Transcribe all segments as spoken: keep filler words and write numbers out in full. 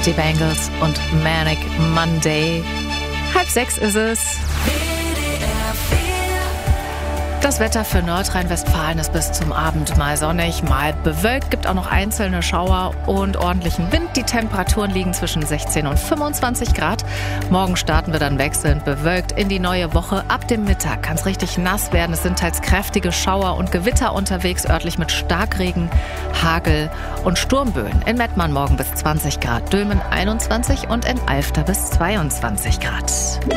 die Bangles und Manic Monday. Halb sechs ist es. Das Wetter für Nordrhein-Westfalen ist bis zum Abend mal sonnig, mal bewölkt, gibt auch noch einzelne Schauer und ordentlichen Wind. Die Temperaturen liegen zwischen sechzehn und fünfundzwanzig Grad. Morgen starten wir dann wechselnd bewölkt in die neue Woche. Ab dem Mittag kann es richtig nass werden. Es sind teils kräftige Schauer und Gewitter unterwegs, örtlich mit Starkregen, Hagel und Sturmböen. In Mettmann morgen bis zwanzig Grad, Dülmen einundzwanzig und in Alfter bis zweiundzwanzig Grad.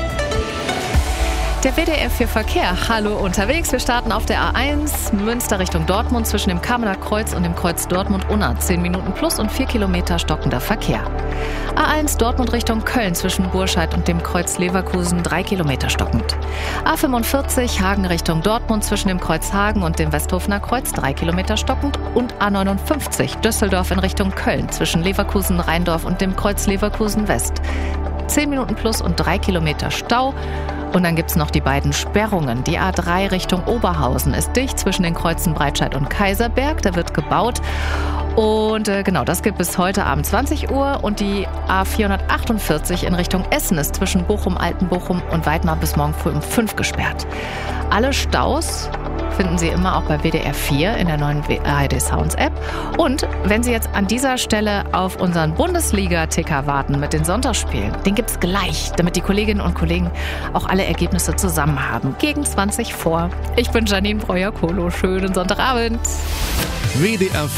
Der W D R vier Verkehr. Hallo unterwegs. Wir starten auf der A eins Münster Richtung Dortmund zwischen dem Kamener Kreuz und dem Kreuz Dortmund-Unna. zehn Minuten plus und vier Kilometer stockender Verkehr. A eins Dortmund Richtung Köln zwischen Burscheid und dem Kreuz Leverkusen. drei Kilometer stockend. A fünfundvierzig Hagen Richtung Dortmund zwischen dem Kreuz Hagen und dem Westhofener Kreuz. drei Kilometer stockend. Und A neunundfünfzig Düsseldorf in Richtung Köln zwischen Leverkusen Rheindorf und dem Kreuz Leverkusen West. zehn Minuten plus und drei Kilometer Stau. Und dann gibt's noch die beiden Sperrungen. Die A drei Richtung Oberhausen ist dicht zwischen den Kreuzen Breitscheid und Kaiserberg. Da wird gebaut. Und äh, genau, das gibt bis heute Abend zwanzig Uhr. Und die A vierhundertachtundvierzig in Richtung Essen ist zwischen Bochum, Altenbochum und Weidmar bis morgen früh um fünf gesperrt. Alle Staus finden Sie immer auch bei W D R vier in der neuen A R D Sounds App. Und wenn Sie jetzt an dieser Stelle auf unseren Bundesliga-Ticker warten mit den Sonntagsspielen, den gibt's gleich, damit die Kolleginnen und Kollegen auch alle Ergebnisse zusammen haben. Gegen zwanzig vor. Ich bin Janine Breuer-Kolo. Schönen Sonntagabend. W D R